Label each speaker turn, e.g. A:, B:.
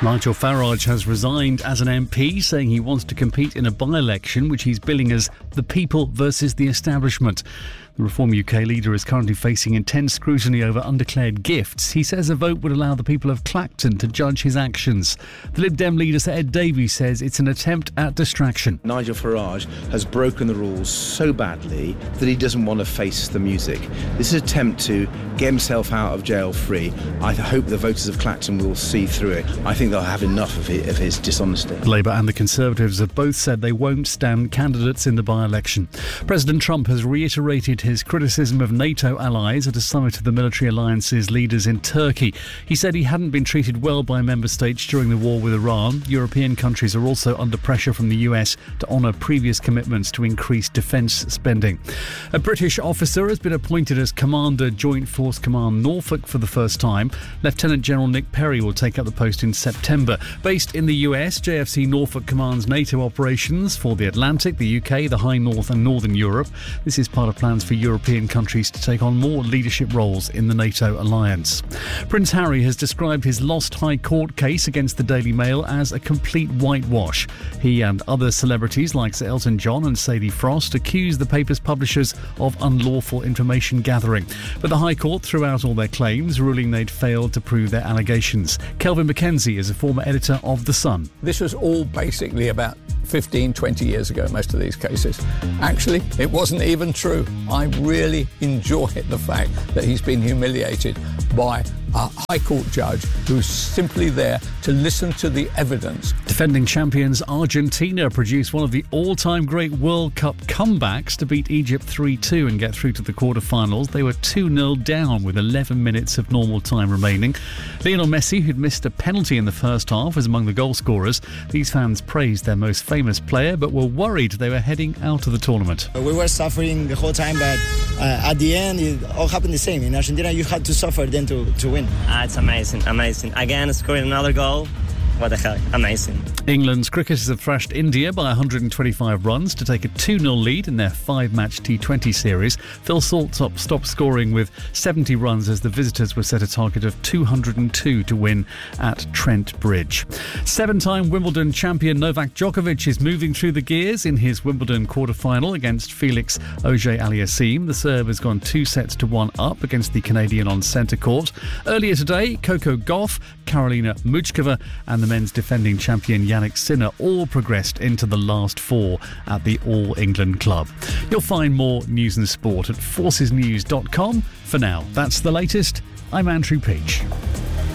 A: Nigel Farage has resigned as an MP, saying he wants to compete in a by-election which he's billing as the people versus the establishment. The Reform UK leader is currently facing intense scrutiny over undeclared gifts. He says a vote would allow the people of Clacton to judge his actions. The Lib Dem leader, Sir Ed Davies, says it's an attempt at distraction.
B: Nigel Farage has broken the rules so badly that he doesn't want to face the music. This is an attempt to get himself out of jail free. I hope the voters of Clacton will see through it. I think they'll have enough of his dishonesty.
A: Labour and the Conservatives have both said they won't stand candidates in the by-election. President Trump has reiterated his criticism of NATO allies at a summit of the military alliance's leaders in Turkey. He said he hadn't been treated well by member states during the war with Iran. European countries are also under pressure from the US to honour previous commitments to increase defence spending. A British officer has been appointed as Commander Joint Force Command Norfolk for the first time. Lieutenant General Nick Perry will take up the post in September. Based in the US, JFC Norfolk commands NATO operations for the Atlantic, the UK, the High North and Northern Europe. This is part of plans for European countries to take on more leadership roles in the NATO alliance. Prince Harry has described his lost High Court case against the Daily Mail as a complete whitewash. He and other celebrities like Sir Elton John and Sadie Frost accuse the paper's publishers of unlawful information gathering. But the High Court threw out all their claims, ruling they'd failed to prove their allegations. Kelvin Mackenzie is a former editor of The Sun.
C: This was all basically about 15, 20 years ago, most of these cases. Actually, it wasn't even true. I really enjoy the fact that he's been humiliated by a High Court judge who's simply there to listen to the evidence.
A: Defending champions Argentina produced one of the all-time great World Cup comebacks to beat Egypt 3-2 and get through to the quarter-finals. They were 2-0 down with 11 minutes of normal time remaining. Lionel Messi, who'd missed a penalty in the first half, was among the goal scorers. These fans praised their most famous player but were worried they were heading out of the tournament.
D: We were suffering the whole time, but at the end it all happened the same. In Argentina you had to suffer then to win.
E: It's amazing. Again, scoring another goal. What the hell? Amazing.
A: England's cricketers have thrashed India by 125 runs to take a 2-0 lead in their 5-match T20 series. Phil Salt stopped scoring with 70 runs as the visitors were set a target of 202 to win at Trent Bridge. 7-time Wimbledon champion Novak Djokovic is moving through the gears in his Wimbledon quarter-final against Felix Auger-Aliassime. The Serb has gone 2-1 up against the Canadian on centre court. Earlier today, Coco Gauff, Karolina Muchkova and the men's defending champion Yannick Sinner all progressed into the last four at the All England Club. You'll find more news and sport at forcesnews.com. For now, that's the latest. I'm Andrew Peach.